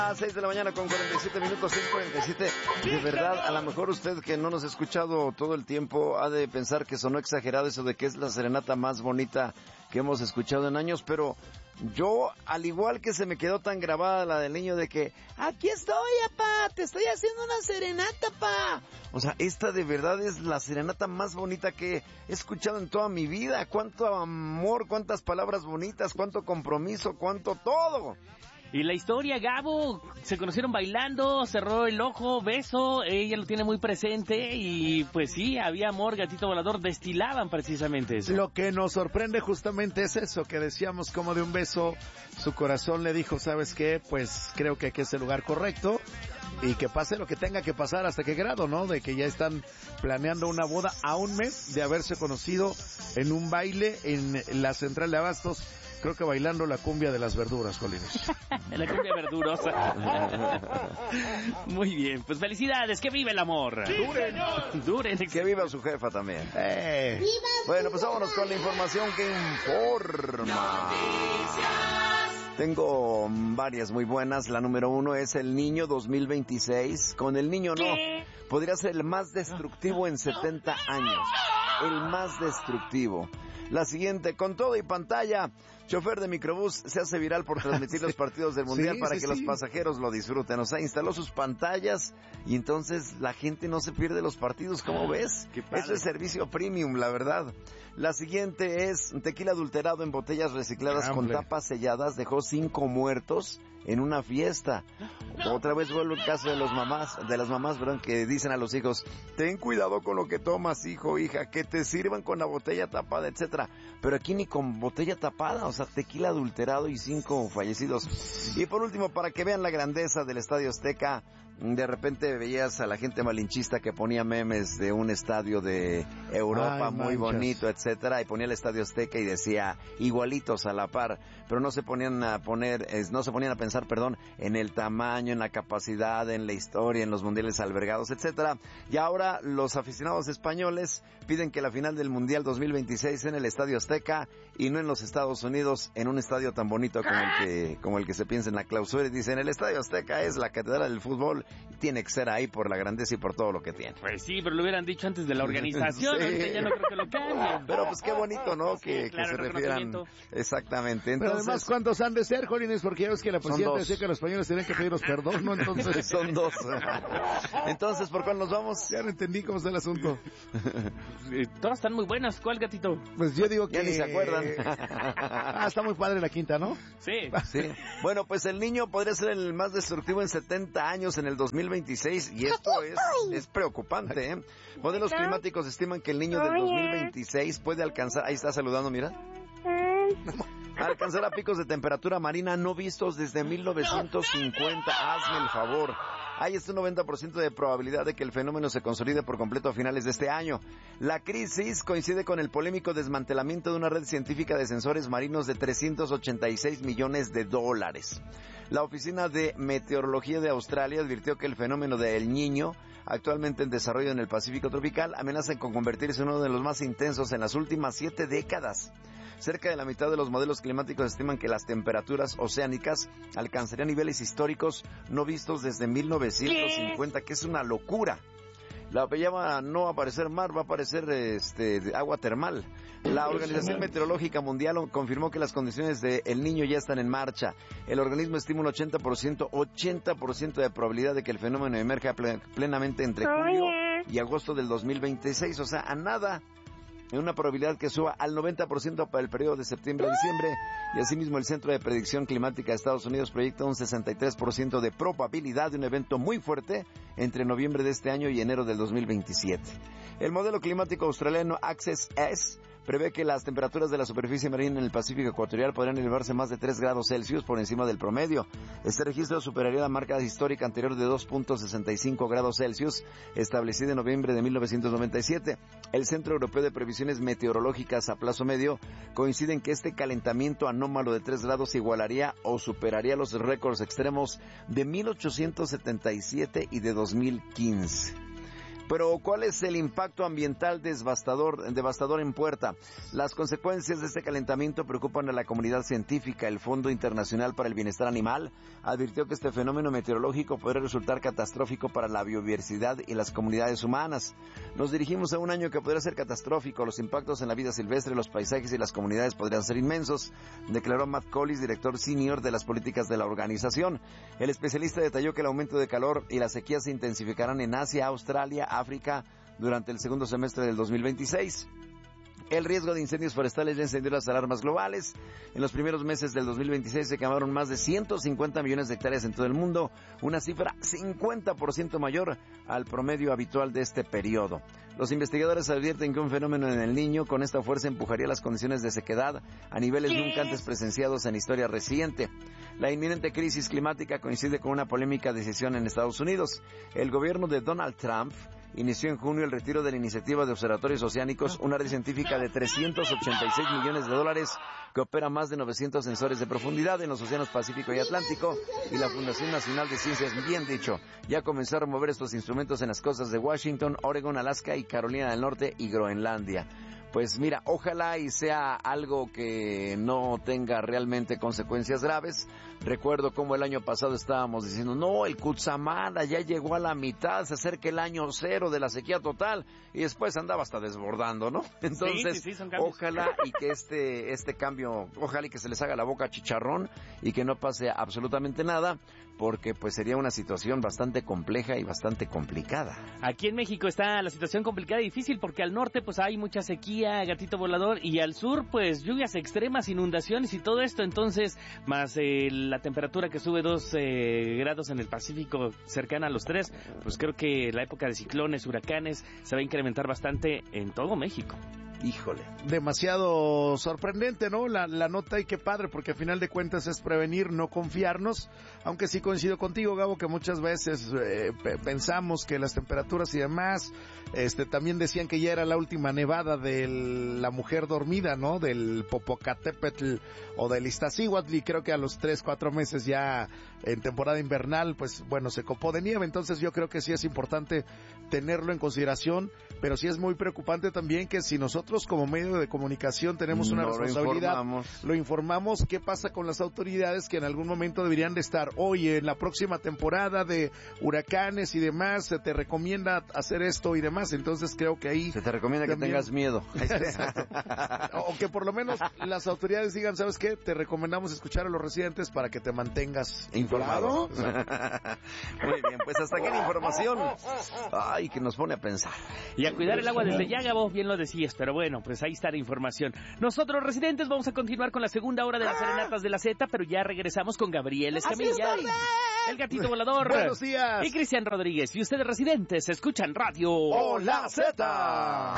A 6 de la mañana con 47 minutos, 6:47. De verdad, a lo mejor usted que no nos ha escuchado todo el tiempo ha de pensar que sonó exagerado eso de que es la serenata más bonita que hemos escuchado en años, pero yo, al igual que se me quedó tan grabada la del niño de que aquí estoy, apá, te estoy haciendo una serenata, apá. O sea, esta de verdad es la serenata más bonita que he escuchado en toda mi vida. Cuánto amor, cuántas palabras bonitas, cuánto compromiso, cuánto todo. Y la historia, Gabo, se conocieron bailando, cerró el ojo, beso, ella lo tiene muy presente y pues sí, había amor, gatito volador, destilaban precisamente eso. Lo que nos sorprende justamente es eso, que decíamos como de un beso, su corazón le dijo, ¿sabes qué? Pues creo que aquí es el lugar correcto y que pase lo que tenga que pasar, hasta qué grado, ¿no? De que ya están planeando una boda a un mes de haberse conocido en un baile en la central de Abastos. Creo que bailando la cumbia de las verduras, Jolines. La cumbia verdurosa. Muy bien, pues felicidades, que vive el amor. Sí, Duren. Que viva su jefa también. Bueno, pues vámonos con la información que informa. Tengo varias muy buenas. La número 1 es el Niño 2026. Con el Niño no. Podría ser el más destructivo en 70 años. El más destructivo. La siguiente, con todo y pantalla, chofer de microbús se hace viral por transmitir los partidos del Mundial para que los pasajeros lo disfruten. O sea, instaló sus pantallas y entonces la gente no se pierde los partidos. ¿Cómo ves? Eso es servicio premium, la verdad. La siguiente es tequila adulterado en botellas recicladas con tapas selladas. Dejó 5 muertos en una fiesta. Otra vez vuelve el caso de las mamás, que dicen a los hijos, ten cuidado con lo que tomas, hijo, hija, que te sirvan con la botella tapada, etcétera. Pero aquí ni con botella tapada, o sea, tequila adulterado y 5 fallecidos. Y por último, para que vean la grandeza del Estadio Azteca, de repente veías a la gente malinchista que ponía memes de un estadio de Europa muy bonito, etcétera, y ponía el Estadio Azteca y decía igualitos a la par, pero no se ponían a pensar, en el tamaño, en la capacidad, en la historia, en los mundiales albergados, etcétera. Y ahora los aficionados españoles piden que la final del Mundial 2026 en el Estadio Azteca y no en los Estados Unidos, en un estadio tan bonito como el que se piensa en la clausura. Y dicen, el Estadio Azteca es la catedral del fútbol y tiene que ser ahí por la grandeza y por todo lo que tiene. Pues sí, pero lo hubieran dicho antes de la organización, sí. Ya no creo que lo cambien. Pero pues qué bonito, ¿no? Sí, que se refieran. Exactamente. Entonces, pero además, ¿cuántos han de ser, Jolines? Porque ya ves que la presidenta decía que los españoles tenían que pedirnos perdón, ¿no? Entonces son 2. Entonces, ¿por cuál nos vamos? Ya no entendí cómo está el asunto. Todas están muy buenas. ¿Cuál, gatito? Pues yo digo que ya ni se acuerdan. Está muy padre la quinta, ¿no? Sí. Bueno, pues el Niño podría ser el más destructivo en 70 años en el 2026 y esto es preocupante, ¿eh? Modelos climáticos estiman que el Niño del 2026 puede alcanzar, ahí está saludando, mira. Alcanzar a picos de temperatura marina no vistos desde 1950. Hazme el favor. Hay un 90% de probabilidad de que el fenómeno se consolide por completo a finales de este año. La crisis coincide con el polémico desmantelamiento de una red científica de sensores marinos de $386 millones. La Oficina de Meteorología de Australia advirtió que el fenómeno de El Niño, actualmente en desarrollo en el Pacífico tropical, amenaza con convertirse en uno de los más intensos en las últimas 7 décadas. Cerca de la mitad de los modelos climáticos estiman que las temperaturas oceánicas alcanzarían niveles históricos no vistos desde 1950, que es una locura. La llama no va a aparecer mar, va a aparecer agua termal. La Organización Meteorológica Mundial confirmó que las condiciones de El Niño ya están en marcha. El organismo estima un 80% de probabilidad de que el fenómeno emerja plenamente entre julio y agosto del 2026, o sea, a nada. En una probabilidad que suba al 90% para el periodo de septiembre a diciembre, y asimismo el Centro de Predicción Climática de Estados Unidos proyecta un 63% de probabilidad de un evento muy fuerte entre noviembre de este año y enero del 2027. El modelo climático australiano Access-S prevé que las temperaturas de la superficie marina en el Pacífico ecuatorial podrían elevarse más de 3 grados Celsius por encima del promedio. Este registro superaría la marca histórica anterior de 2.65 grados Celsius, establecida en noviembre de 1997. El Centro Europeo de Previsiones Meteorológicas a plazo medio coincide en que este calentamiento anómalo de 3 grados igualaría o superaría los récords extremos de 1877 y de 2015. Pero ¿cuál es el impacto ambiental devastador en Puerta? Las consecuencias de este calentamiento preocupan a la comunidad científica. El Fondo Internacional para el Bienestar Animal advirtió que este fenómeno meteorológico podría resultar catastrófico para la biodiversidad y las comunidades humanas. Nos dirigimos a un año que podría ser catastrófico. Los impactos en la vida silvestre, los paisajes y las comunidades podrían ser inmensos, declaró Matt Collis, director senior de las políticas de la organización. El especialista detalló que el aumento de calor y la sequía se intensificarán en Asia, Australia, África durante el segundo semestre del 2026. El riesgo de incendios forestales ya encendió las alarmas globales. En los primeros meses del 2026 se quemaron más de 150 millones de hectáreas en todo el mundo, una cifra 50% mayor al promedio habitual de este periodo. Los investigadores advierten que un fenómeno en El Niño con esta fuerza empujaría las condiciones de sequedad a niveles nunca antes presenciados en la historia reciente. La inminente crisis climática coincide con una polémica decisión en Estados Unidos. El gobierno de Donald Trump inició en junio el retiro de la iniciativa de observatorios oceánicos, una red científica de $386 millones que opera más de 900 sensores de profundidad en los océanos Pacífico y Atlántico, y la Fundación Nacional de Ciencias, bien dicho, ya comenzó a mover estos instrumentos en las costas de Washington, Oregon, Alaska y Carolina del Norte y Groenlandia. Pues mira, ojalá y sea algo que no tenga realmente consecuencias graves. Recuerdo cómo el año pasado estábamos diciendo, no, el Cutzamala ya llegó a la mitad, se acerca el año 0 de la sequía total, y después andaba hasta desbordando, ¿no? Entonces, sí, ojalá y que este cambio, ojalá y que se les haga la boca chicharrón y que no pase absolutamente nada, porque pues sería una situación bastante compleja y bastante complicada. Aquí en México está la situación complicada y difícil porque al norte pues hay mucha sequía, gatito volador, y al sur pues lluvias extremas, inundaciones y todo esto, entonces más la temperatura que sube 2 grados en el Pacífico, cercana a los 3, pues creo que la época de ciclones, huracanes se va a incrementar bastante en todo México. Híjole. Demasiado sorprendente, ¿no? La nota, y qué padre, porque al final de cuentas es prevenir, no confiarnos, aunque sí coincido contigo, Gabo, que muchas veces pensamos que las temperaturas y demás, también decían que ya era la última nevada de la mujer dormida, ¿no? Del Popocatépetl o del Iztaccíhuatl, y creo que a los 3-4 meses ya en temporada invernal, pues bueno, se copó de nieve. Entonces yo creo que sí es importante tenerlo en consideración, pero sí es muy preocupante también que si nosotros como medio de comunicación tenemos una responsabilidad, lo informamos. ¿Qué pasa con las autoridades que en algún momento deberían de estar? Oye, en la próxima temporada de huracanes y demás se te recomienda hacer esto y demás. Entonces creo que ahí se te recomienda también, que tengas miedo. O que por lo menos las autoridades digan, ¿sabes qué? Te recomendamos escuchar a los residentes para que te mantengas informado. Muy bien, pues hasta aquí la información. Ay, que nos pone a pensar. Y a cuidar el agua desde ya, Gabo, bien lo decías, pero bueno, pues ahí está la información. Nosotros, residentes, vamos a continuar con la segunda hora de las serenatas de la Z, pero ya regresamos con Gabriel Escamilla, el gatito volador. Buenos días. Y Cristian Rodríguez. Y ustedes, residentes, escuchan Radio La Z.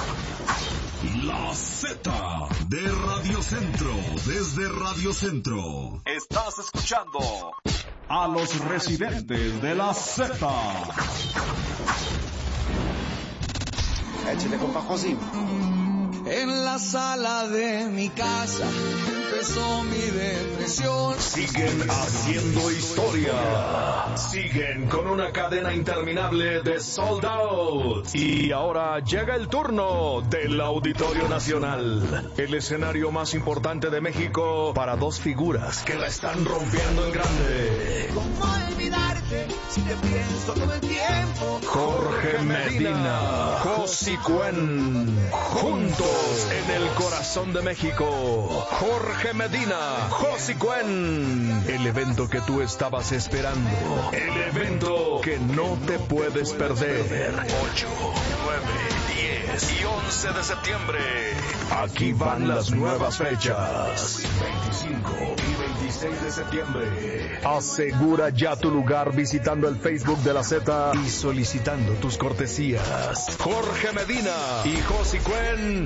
La Z de Radio Centro, desde Radio Centro. Estás escuchando a los residentes de la Z. Échale, compa José. En la sala de mi casa empezó mi depresión. Siguen haciendo historia. Siguen con una cadena interminable de sold out. Y ahora llega el turno del Auditorio Nacional. El escenario más importante de México para dos figuras que la están rompiendo en grande. ¿Cómo olvidarte si te pienso todo el tiempo? Jorge Medina, Josi Cuen, juntos en el corazón de México. Jorge Medina, Josi Cuen. El evento que tú estabas esperando. El evento que no te puedes perder. 8, 9, 10 y 11 de septiembre. Aquí van las nuevas fechas. 25 y 26 de septiembre. Asegura ya tu lugar visitando el Facebook de la Z y solicitando tus cortesías. Jorge Medina y Josi Cuen.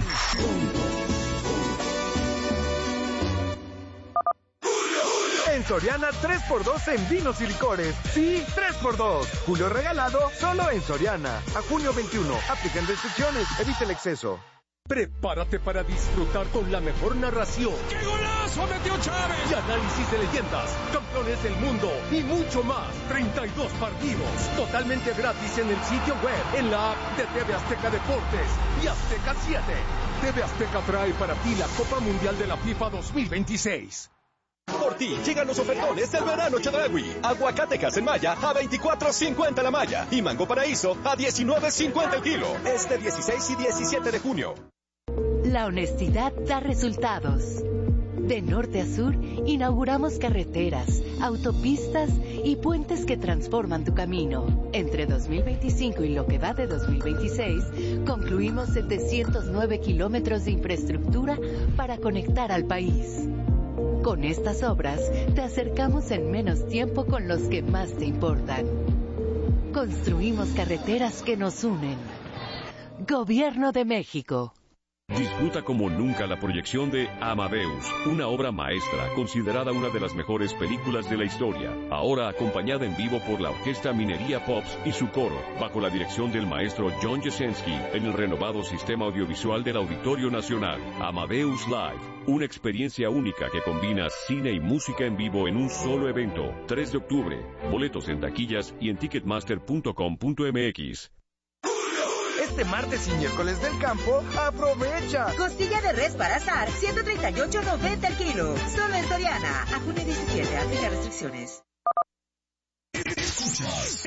En Soriana 3x2 en vinos y licores. Sí, 3x2. Julio regalado solo en Soriana. A junio 21. Aplican restricciones. Evita el exceso. Prepárate para disfrutar con la mejor narración. ¡Qué golazo metió Chávez! Y análisis de leyendas, campeones del mundo y mucho más. 32 partidos, totalmente gratis en el sitio web, en la app de TV Azteca Deportes y Azteca 7. TV Azteca trae para ti la Copa Mundial de la FIFA 2026. Por ti llegan los ofertones del verano Chedraui. Aguacatecas en malla a $24.50 la malla y mango paraíso a $19.50 el kilo. Este 16 y 17 de junio. La honestidad da resultados. De norte a sur, inauguramos carreteras, autopistas y puentes que transforman tu camino. Entre 2025 y lo que va de 2026, concluimos 709 kilómetros de infraestructura para conectar al país. Con estas obras, te acercamos en menos tiempo con los que más te importan. Construimos carreteras que nos unen. Gobierno de México. Disfruta como nunca la proyección de Amadeus, una obra maestra considerada una de las mejores películas de la historia, ahora acompañada en vivo por la Orquesta Minería Pops y su coro, bajo la dirección del maestro John Jesensky, en el renovado sistema audiovisual del Auditorio Nacional. Amadeus Live, una experiencia única que combina cine y música en vivo en un solo evento. 3 de octubre, boletos en taquillas y en ticketmaster.com.mx. Este martes y miércoles del campo, aprovecha. Costilla de res para asar, 138.90 el kilo. Solo en Soriana. A junio 17, aplica restricciones. Escuchas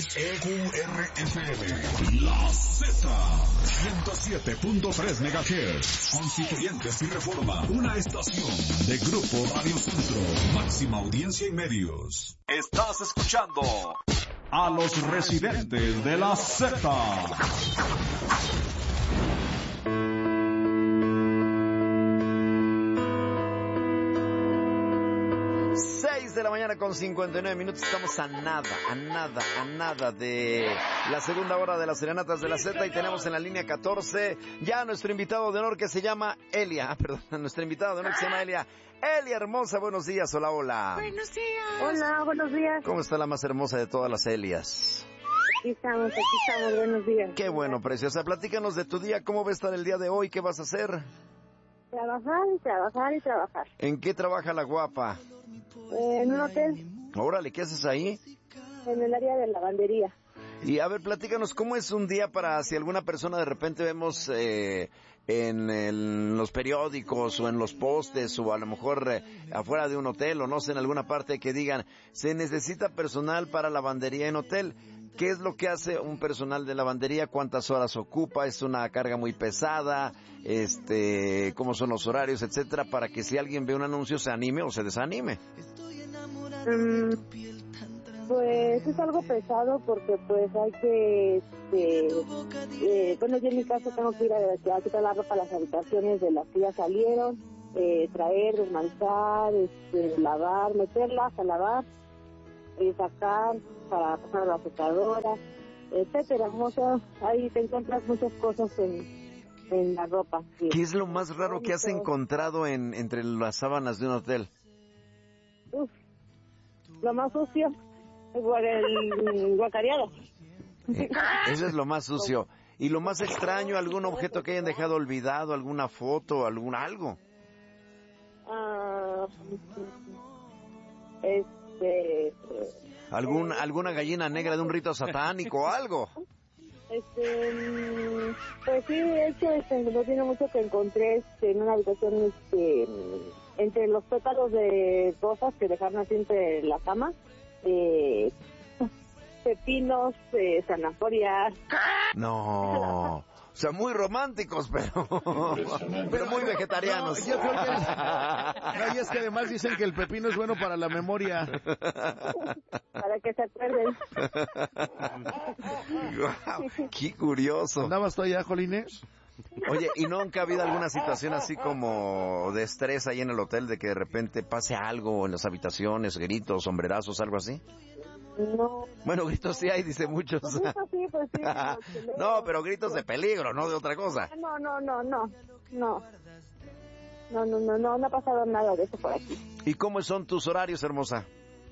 XEQRFM, La Z, 107.3 MHz, Constituyentes y Reforma, una estación de Grupo Radio Centro, máxima audiencia y medios. Estás escuchando A los residentes de la Z. 6 de la mañana con 59 minutos, estamos a nada de la segunda hora de las serenatas de la Z y tenemos en la línea 14 ya a nuestro invitado de honor que se llama Elia, nuestra invitada de honor que se llama Elia. Elia hermosa, buenos días, hola. Buenos días. Hola, buenos días. ¿Cómo está la más hermosa de todas las Elias? Aquí estamos, buenos días. Qué bueno, preciosa, platícanos de tu día, ¿cómo va a estar el día de hoy? ¿Qué vas a hacer? Trabajar. ¿En qué trabaja la guapa? En un hotel. Órale, ¿qué haces ahí? En el área de lavandería. Y a ver, platícanos, ¿cómo es un día para si alguna persona de repente vemos en los periódicos o en los postes o a lo mejor afuera de un hotel o no sé, en alguna parte que digan, se necesita personal para lavandería en hotel? ¿Qué es lo que hace un personal de lavandería? ¿Cuántas horas ocupa? ¿Es una carga muy pesada? ¿Cómo son los horarios, etcétera? Para que si alguien ve un anuncio se anime o se desanime. Pues es algo pesado porque pues hay que, bueno, yo en mi caso tengo que ir a quitar la ropa a las habitaciones de las que ya salieron, traer, desmanchar, lavar, meterlas a lavar, sacar para pasar a la secadora, etcétera. O sea, ahí te encuentras muchas cosas en la ropa. Sí. ¿Qué es lo más raro que has encontrado entre las sábanas de un hotel? Lo más sucio, el guacareado. Eso es lo más sucio. ¿Y lo más extraño, algún objeto que hayan dejado olvidado, alguna foto, algo? ¿Alguna gallina negra de un rito satánico o algo? Pues sí, de hecho, no tiene mucho que encontré en una habitación, entre los pétalos de rosas que dejaron así entre la cama, pepinos, zanahorias. No, o sea, muy románticos, pero muy vegetarianos. No, yo creo y es que además dicen que el pepino es bueno para la memoria. Para que se acuerden. Wow, qué curioso. ¿Andabas tú allá, Jolines? Oye, ¿y nunca ha habido alguna situación así como de estrés ahí en el hotel, de que de repente pase algo en las habitaciones, gritos, sombrerazos, algo así? No. Bueno, gritos sí hay, dice muchos. Pues sí. No, pero gritos de peligro, no de otra cosa. No ha pasado nada de eso por aquí. ¿Y cómo son tus horarios, hermosa?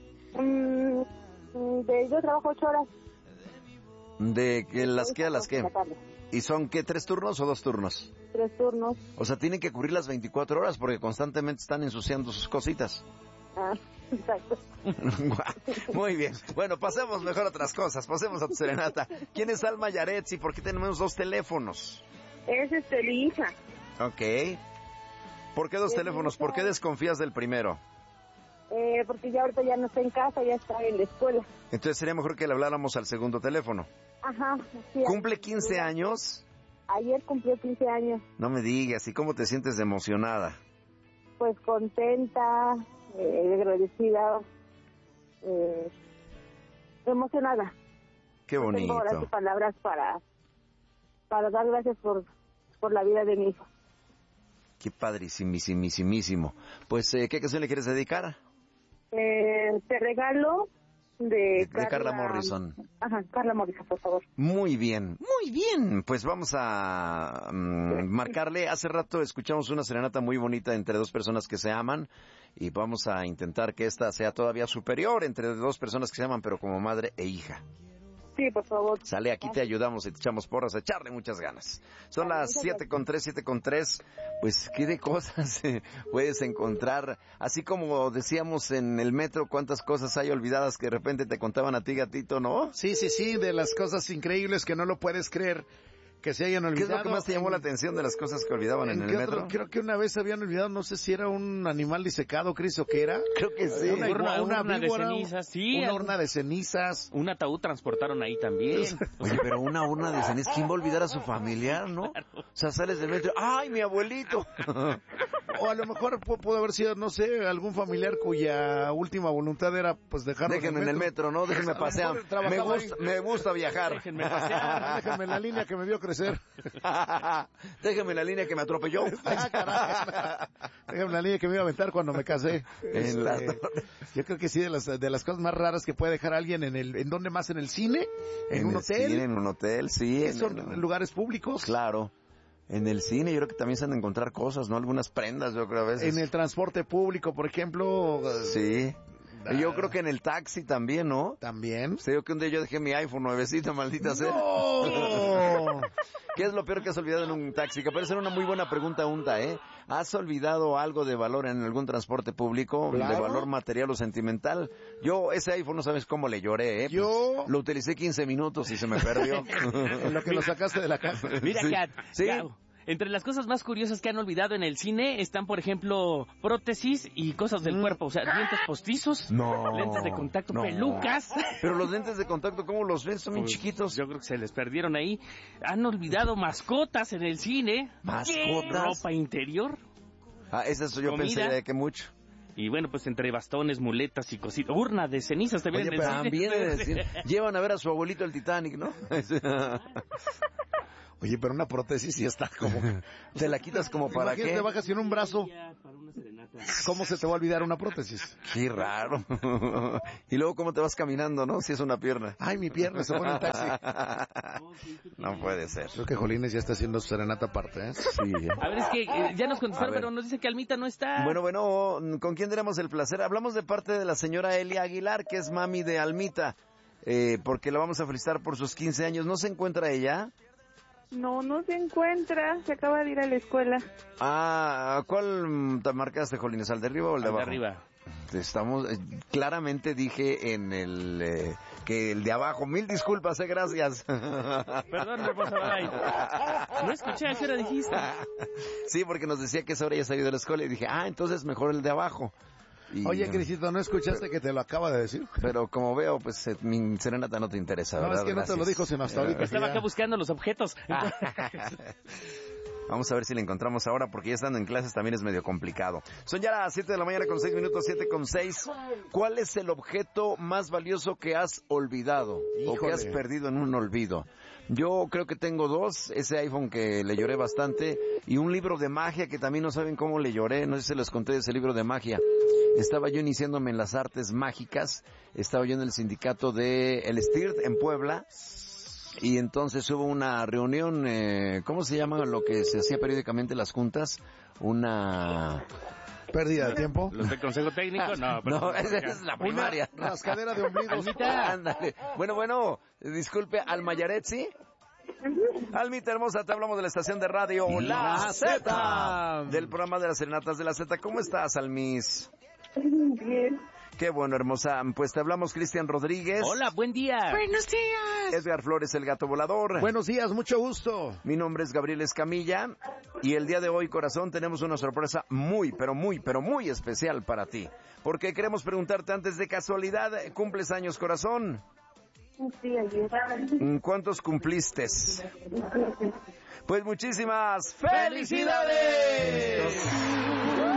Yo trabajo 8 horas. ¿De las qué a las qué? ¿Y son qué, 3 turnos o 2 turnos? 3 turnos. O sea, tienen que cubrir las 24 horas porque constantemente están ensuciando sus cositas. Ah, exacto. Muy bien. Bueno, pasemos mejor a otras cosas. Pasemos a tu serenata. ¿Quién es Alma Yaretsi? ¿Por qué tenemos 2 teléfonos? Es mi hija. Ok. ¿Por qué 2 teléfonos? ¿Por qué desconfías del primero? Porque ya ahorita ya no está en casa, ya está en la escuela. Entonces sería mejor que le habláramos al segundo teléfono. Ajá. Sí, ¿Cumple 15 años? Ayer cumplió 15 años. No me digas. ¿Y cómo te sientes de emocionada? Pues contenta, agradecida, emocionada. Qué bonito. No tengo ahora palabras para dar gracias por la vida de mi hijo. Qué padrísimísimo. Pues, ¿qué canción le quieres dedicar? Te regalo de Carla Morrison. Ajá, Carla Morrison, por favor. Muy bien. Pues vamos a marcarle. Hace rato escuchamos una serenata muy bonita entre 2 personas que se aman y vamos a intentar que esta sea todavía superior entre 2 personas que se aman, pero como madre e hija. Sí, por favor. Sale, aquí te ayudamos y te echamos porras, a echarle muchas ganas. Son las 7:03. Pues, ¿qué de cosas puedes encontrar? Así como decíamos en el metro, cuántas cosas hay olvidadas que de repente te contaban a ti, gatito, ¿no? Sí, de las cosas increíbles que no lo puedes creer que se hayan olvidado. ¿Qué es lo que más te llamó la atención de las cosas que olvidaban en el metro? Creo que una vez habían olvidado, no sé si era un animal disecado, Cris, o qué era. Creo que sí. Una urna de cenizas, sí. Una urna de cenizas. Un ataúd transportaron ahí también. Oye, pero una urna de cenizas, ¿quién va a olvidar a su familiar, no? Claro. O sea, sales del metro, ¡ay, mi abuelito! O a lo mejor pudo haber sido, no sé, algún familiar cuya última voluntad era, pues, dejarlo en el metro, ¿no? Déjenme pasear. Me gusta viajar. Déjenme pasear, déjenme la línea que me vio crecer. Déjame la línea que me atropelló. Déjame la línea que me iba a aventar cuando me casé. Yo creo que sí, de las cosas más raras que puede dejar alguien ¿en dónde más? ¿En el cine? ¿En un hotel? Cine, en un hotel, sí. ¿Son lugares públicos? Claro. En el cine yo creo que también se han de encontrar cosas, ¿no? Algunas prendas, yo creo a veces. En el transporte público, por ejemplo. Sí. Yo creo que en el taxi también, ¿no? También. Sé yo que un día yo dejé mi iPhone nuevecita, maldita sea. ¡No! ¿Qué es lo peor que has olvidado en un taxi? Que parece ser una muy buena pregunta, ¿eh? ¿Has olvidado algo de valor en algún transporte público? ¿Claro? ¿De valor material o sentimental? Yo, ese iPhone no sabes cómo le lloré, ¿eh? Yo... Pues, lo utilicé 15 minutos y se me perdió. En lo que lo sacaste de la casa. Mira, sí. Kat. ¿Sí? Entre las cosas más curiosas que han olvidado en el cine están, por ejemplo, prótesis y cosas del cuerpo. O sea, dientes postizos, lentes de contacto, pelucas. Pero los lentes de contacto, ¿cómo los ven? Son bien chiquitos. Yo creo que se les perdieron ahí. Han olvidado mascotas en el cine. ¿Mascotas? Ropa interior. Eso yo comida. Pensé que mucho. Y bueno, pues entre bastones, muletas y cositas. Urna de cenizas también. Oye, pero también llevan a ver a su abuelito el Titanic, ¿no? Oye, pero una prótesis sí está como... ¿Te la quitas como para qué? Te bajas en un brazo. ¿Cómo se te va a olvidar una prótesis? Qué raro. Y luego, ¿cómo te vas caminando, no? Si es una pierna. Ay, mi pierna, se pone en taxi. No puede ser. Creo que Jolines ya está haciendo serenata aparte, ¿eh? Sí. A ver, es que ya nos contestaron, pero nos dice que Almita no está. Bueno, ¿con quién tenemos el placer? Hablamos de parte de la señora Elia Aguilar, que es mami de Almita, porque la vamos a felicitar por sus 15 años. ¿No se encuentra ella? No se encuentra, se acaba de ir a la escuela. ¿Cuál te marcaste, Jolines? ¿Al de arriba o el de abajo? Al de arriba. Claramente dije en que el de abajo. Mil disculpas, gracias. Perdón, no escuché, ¿a qué hora dijiste? Sí, porque nos decía que esa hora ya salió de la escuela y dije, entonces mejor el de abajo. Oye, Crisito, ¿no escuchaste que te lo acaba de decir? Pero como veo, pues mi serenata no te interesa, ¿verdad? No, es que no te lo dijo sino hasta ahorita. Estaba acá buscando los objetos. Vamos a ver si le encontramos ahora, porque ya estando en clases también es medio complicado. Son ya las 7 de la mañana con 6 minutos, 7:06. ¿Cuál es el objeto más valioso que has olvidado? Híjole. O que has perdido en un olvido? Yo creo que tengo 2, ese iPhone que le lloré bastante, y un libro de magia que también no saben cómo le lloré, no sé si se les conté de ese libro de magia. Estaba yo iniciándome en las artes mágicas, estaba yo en el sindicato de El Stirt en Puebla, y entonces hubo una reunión, ¿cómo se llama lo que se hacía periódicamente en las juntas? Una... ¿Pérdida de tiempo? ¿Los del consejo técnico? No, esa es la primaria. Una rascadera de ombligos. Ándale. Bueno, disculpe, Alma Yaretsi. Almita hermosa, te hablamos de la estación de radio La Z, del programa de las serenatas de la Z. ¿Cómo estás, Almis? Bien. Qué bueno, hermosa. Pues te hablamos, Cristian Rodríguez. Hola, buen día. Buenos días. Edgar Flores, el gato volador. Buenos días, mucho gusto. Mi nombre es Gabriel Escamilla y el día de hoy, corazón, tenemos una sorpresa muy especial para ti. Porque queremos preguntarte antes de casualidad, ¿cumples años, corazón? Sí, ayer. ¿Cuántos cumpliste? Pues muchísimas felicidades.